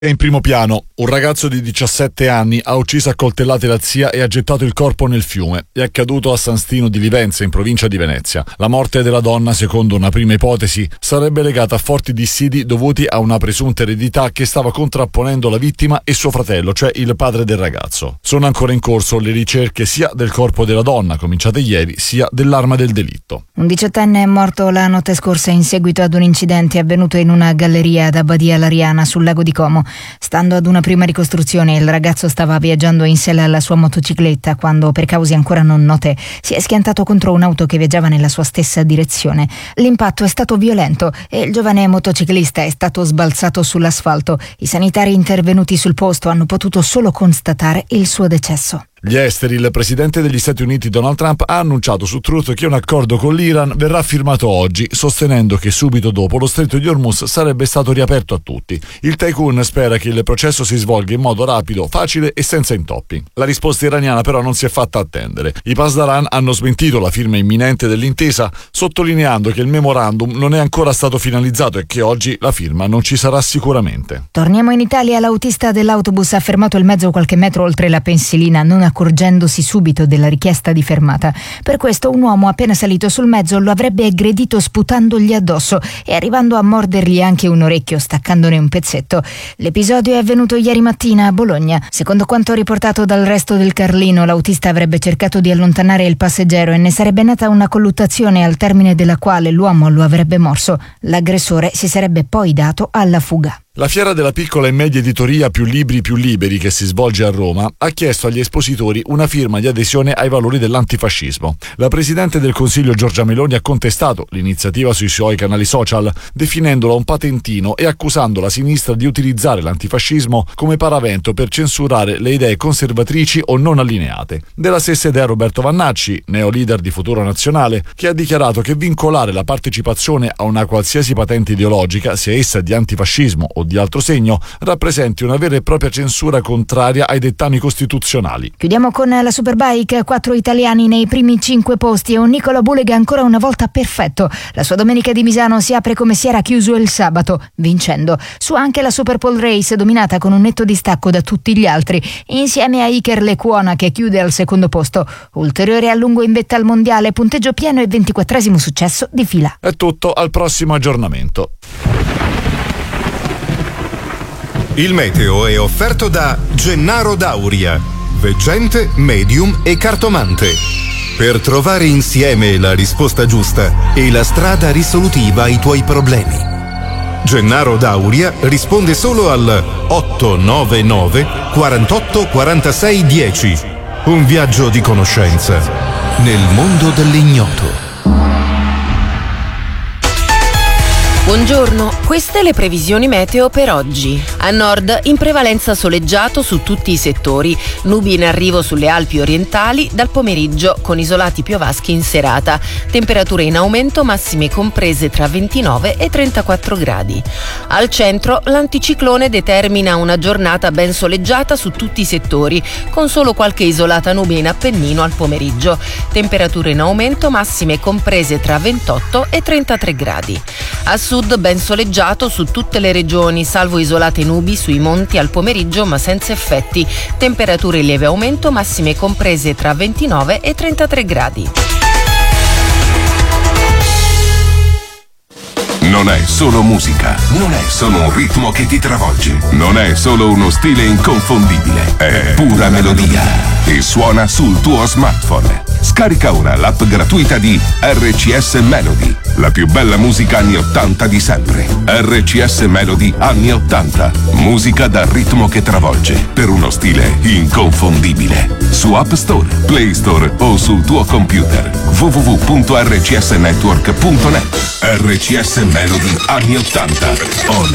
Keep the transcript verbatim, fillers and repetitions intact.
È in primo piano. Un ragazzo di diciassette anni ha ucciso a coltellate la zia e ha gettato il corpo nel fiume. È accaduto a San Stino di Livenza, in provincia di Venezia. La morte della donna, secondo una prima ipotesi, sarebbe legata a forti dissidi dovuti a una presunta eredità che stava contrapponendo la vittima e suo fratello, cioè il padre del ragazzo. Sono ancora in corso le ricerche sia del corpo della donna, cominciate ieri, sia dell'arma del delitto. Un diciottenne è morto la notte scorsa in seguito ad un incidente avvenuto in una galleria ad Abbadia Lariana, sul lago di Como. Stando ad una prima ricostruzione, il ragazzo stava viaggiando in sella alla sua motocicletta quando, per cause ancora non note, si è schiantato contro un'auto che viaggiava nella sua stessa direzione. L'impatto è stato violento e il giovane motociclista è stato sbalzato sull'asfalto. I sanitari intervenuti sul posto hanno potuto solo constatare il suo decesso. Gli esteri. Il presidente degli Stati Uniti Donald Trump ha annunciato su Truth che un accordo con l'Iran verrà firmato oggi, sostenendo che subito dopo lo stretto di Hormuz sarebbe stato riaperto a tutti. Il tycoon spera che il processo si svolga in modo rapido, facile e senza intoppi. La risposta iraniana però non si è fatta attendere. I Pasdaran hanno smentito la firma imminente dell'intesa, sottolineando che il memorandum non è ancora stato finalizzato e che oggi la firma non ci sarà sicuramente. Torniamo in Italia. L'autista dell'autobus ha fermato il mezzo qualche metro oltre la pensilina, non accorgendosi subito della richiesta di fermata. Per questo un uomo appena salito sul mezzo lo avrebbe aggredito sputandogli addosso e arrivando a mordergli anche un orecchio, staccandone un pezzetto. L'episodio è avvenuto ieri mattina a Bologna. Secondo quanto riportato dal Resto del Carlino, l'autista avrebbe cercato di allontanare il passeggero e ne sarebbe nata una colluttazione al termine della quale l'uomo lo avrebbe morso. L'aggressore si sarebbe poi dato alla fuga. La fiera della piccola e media editoria Più Libri Più Liberi, che si svolge a Roma, ha chiesto agli espositori una firma di adesione ai valori dell'antifascismo. La Presidente del Consiglio Giorgia Meloni ha contestato l'iniziativa sui suoi canali social, definendola un patentino e accusando la sinistra di utilizzare l'antifascismo come paravento per censurare le idee conservatrici o non allineate. Della stessa idea Roberto Vannacci, neo leader di Futuro Nazionale, che ha dichiarato che vincolare la partecipazione a una qualsiasi patente ideologica, sia essa di antifascismo o di altro segno, rappresenti una vera e propria censura contraria ai dettami costituzionali. Chiudiamo con la Superbike. Quattro italiani nei primi cinque posti e un Nicola Bulega ancora una volta perfetto. La sua domenica di Misano si apre come si era chiuso il sabato, vincendo. Su anche la Superpole Race, dominata con un netto distacco da tutti gli altri, insieme a Iker Lecuona che chiude al secondo posto. Ulteriore allungo in vetta al mondiale, punteggio pieno e ventiquattresimo successo di fila. È tutto, al prossimo aggiornamento. Il meteo è offerto da Gennaro Dauria, veggente, medium e cartomante. Per trovare insieme la risposta giusta e la strada risolutiva ai tuoi problemi. Gennaro Dauria risponde solo al otto nove nove quarantotto quarantasei dieci. Un viaggio di conoscenza nel mondo dell'ignoto. Buongiorno, queste le previsioni meteo per oggi. A nord in prevalenza soleggiato su tutti i settori, nubi in arrivo sulle Alpi orientali dal pomeriggio con isolati piovaschi in serata, temperature in aumento massime comprese tra ventinove e trentaquattro gradi. Al centro l'anticiclone determina una giornata ben soleggiata su tutti i settori, con solo qualche isolata nube in Appennino al pomeriggio, temperature in aumento massime comprese tra ventotto e trentatré gradi. A sud ben soleggiato su tutte le regioni, salvo isolate nubi sui monti al pomeriggio ma senza effetti, temperature in lieve aumento massime comprese tra ventinove e trentatré gradi. Non è solo musica, non è solo un ritmo che ti travolge, non è solo uno stile inconfondibile, è pura melodia e suona sul tuo smartphone. Scarica ora l'app gratuita di R C S Melody, la più bella musica anni ottanta di sempre. R C S Melody anni ottanta, musica dal ritmo che travolge per uno stile inconfondibile. Su App Store, Play Store o sul tuo computer. w w w punto r c s network punto net. R C S Melody anni ottanta.